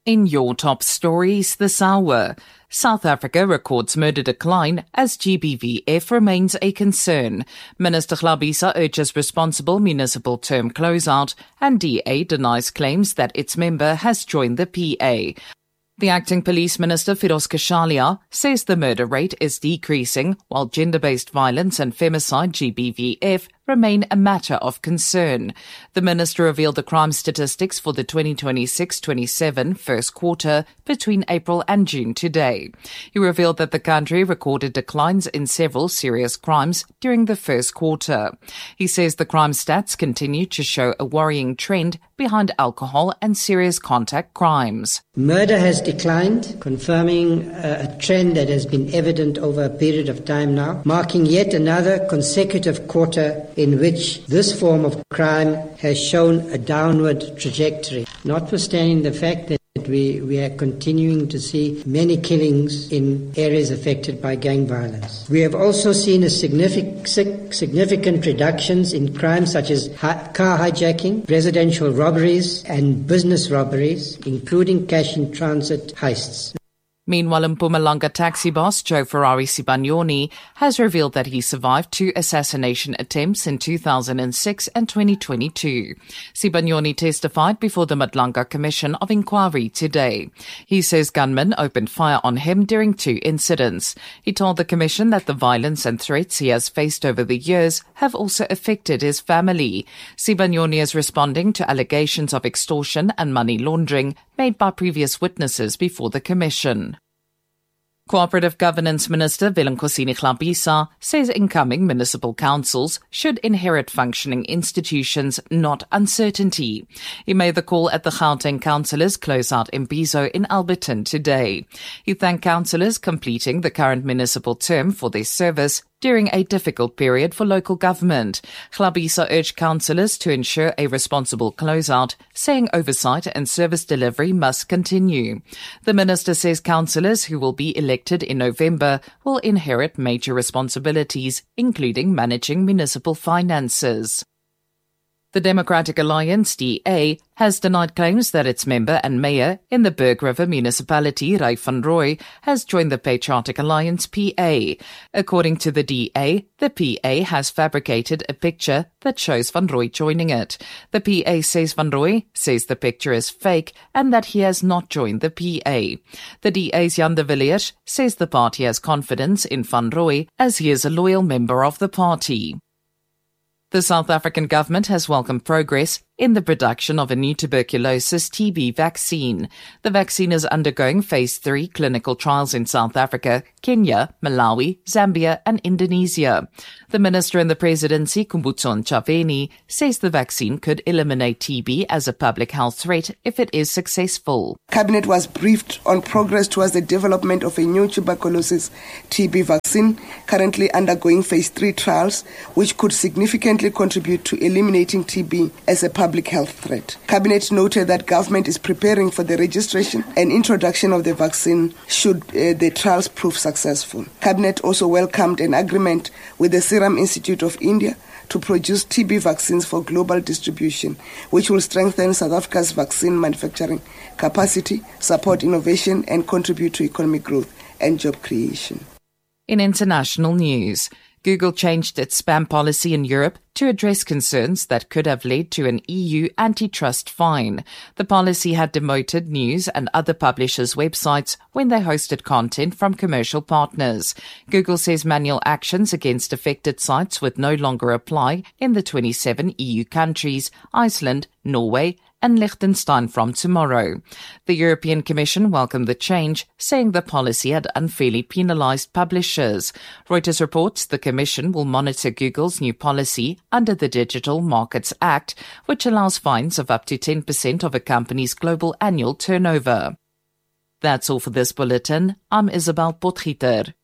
In your top stories this hour, South Africa records murder decline as GBVF remains a concern. Minister Glabisa urges responsible municipal term closeout, and DA denies claims that its member has joined the PA. The acting police minister, Firoz Kashalia, says the murder rate is decreasing, while gender-based violence and femicide GBVF remain a matter of concern. The minister revealed the crime statistics for the 2026-27 first quarter between April and June today. He revealed that the country recorded declines in several serious crimes during the first quarter. He says the crime stats continue to show a worrying trend behind alcohol and serious contact crimes. Murder has declined, confirming a trend that has been evident over a period of time now, marking yet another consecutive quarter in which this form of crime has shown a downward trajectory, notwithstanding the fact that we are continuing to see many killings in areas affected by gang violence. We have also seen a significant reductions in crimes such as car hijacking, residential robberies and business robberies, including cash in transit heists. Meanwhile, Mpumalanga taxi boss Joe Ferrari Sibanyoni has revealed that he survived 2 assassination attempts in 2006 and 2022. Sibanyoni testified before the Madlanga Commission of Inquiry today. He says gunmen opened fire on him during 2 incidents. He told the commission that the violence and threats he has faced over the years have also affected his family. Sibanyoni is responding to allegations of extortion and money laundering made by previous witnesses before the commission. Cooperative Governance Minister Velenkosini Glabisa says incoming municipal councils should inherit functioning institutions, not uncertainty. He made the call at the Gauteng Councillors Closeout Imbizo in Alberton today. He thanked councillors completing the current municipal term for their service during a difficult period for local government. Glabisa urged councillors to ensure a responsible closeout, saying oversight and service delivery must continue. The minister says councillors who will be elected in November will inherit major responsibilities, including managing municipal finances. The Democratic Alliance, DA, has denied claims that its member and mayor in the Berg River municipality, Ray van Roy, has joined the Patriotic Alliance, PA. According to the DA, the PA has fabricated a picture that shows Van Roy joining it. The PA says Van Roy says the picture is fake and that he has not joined the PA. The DA's Jan de Villiers says the party has confidence in Van Roy as he is a loyal member of the party. The South African government has welcomed progress in the production of a new tuberculosis TB vaccine. The vaccine is undergoing phase 3 clinical trials in South Africa, Kenya, Malawi, Zambia and Indonesia. The minister in the presidency, Khumbudzo Ntshavheni, says the vaccine could eliminate TB as a public health threat if it is successful. Cabinet was briefed on progress towards the development of a new tuberculosis TB vaccine, currently undergoing phase 3 trials, which could significantly contribute to eliminating TB as a public health threat. Cabinet noted that government is preparing for the registration and introduction of the vaccine should the trials prove successful. Cabinet also welcomed an agreement with the Serum Institute of India to produce TB vaccines for global distribution, which will strengthen South Africa's vaccine manufacturing capacity, support innovation, and contribute to economic growth and job creation. In international news, Google changed its spam policy in Europe to address concerns that could have led to an EU antitrust fine. The policy had demoted news and other publishers' websites when they hosted content from commercial partners. Google says manual actions against affected sites would no longer apply in the 27 EU countries, Iceland, Norway, and Liechtenstein from tomorrow. The European Commission welcomed the change, saying the policy had unfairly penalized publishers. Reuters reports the Commission will monitor Google's new policy under the Digital Markets Act, which allows fines of up to 10% of a company's global annual turnover. That's all for this bulletin. I'm Isabel Potgieter.